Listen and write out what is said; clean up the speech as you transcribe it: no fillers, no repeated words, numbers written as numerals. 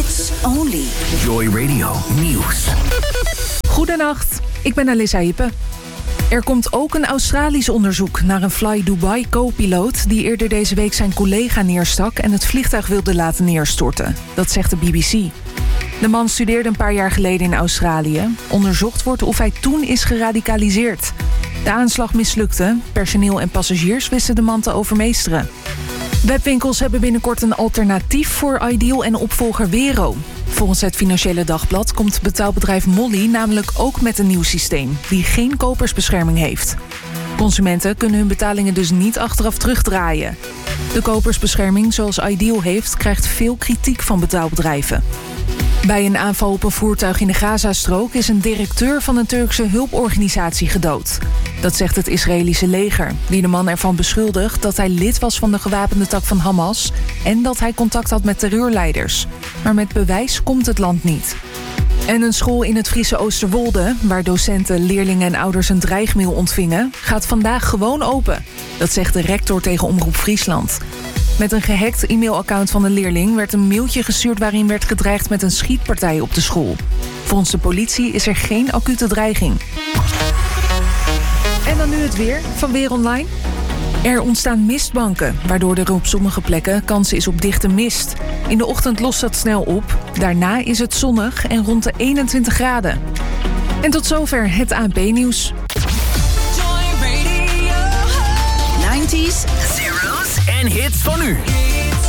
It's only Joy Radio Nieuws. Goedenacht, ik ben Alissa Hippe. Er komt ook een Australisch onderzoek naar een Fly Dubai co-piloot die eerder deze week zijn collega neerstak en het vliegtuig wilde laten neerstorten. Dat zegt de BBC. De man studeerde een paar jaar geleden in Australië. Onderzocht wordt of hij toen is geradicaliseerd. De aanslag mislukte. Personeel en passagiers wisten de man te overmeesteren. Webwinkels hebben binnenkort een alternatief voor Ideal en opvolger Wero. Volgens het Financiële Dagblad komt betaalbedrijf Molly namelijk ook met een nieuw systeem die geen kopersbescherming heeft. Consumenten kunnen hun betalingen dus niet achteraf terugdraaien. De kopersbescherming zoals Ideal heeft krijgt veel kritiek van betaalbedrijven. Bij een aanval op een voertuig in de Gazastrook is een directeur van een Turkse hulporganisatie gedood. Dat zegt het Israëlische leger, die de man ervan beschuldigt dat hij lid was van de gewapende tak van Hamas en dat hij contact had met terreurleiders. Maar met bewijs komt het land niet. En een school in het Friese Oosterwolde, waar docenten, leerlingen en ouders een dreigmail ontvingen, gaat vandaag gewoon open. Dat zegt de rector tegen Omroep Friesland. Met een gehackt e-mailaccount van de leerling werd een mailtje gestuurd waarin werd gedreigd met een schietpartij op de school. Volgens de politie is er geen acute dreiging. En dan nu het weer van Weer Online. Er ontstaan mistbanken, waardoor er op sommige plekken kans is op dichte mist. In de ochtend lost dat snel op. Daarna is het zonnig en rond de 21 graden. En tot zover het ANP-nieuws. 90s, Zeros en hits van nu.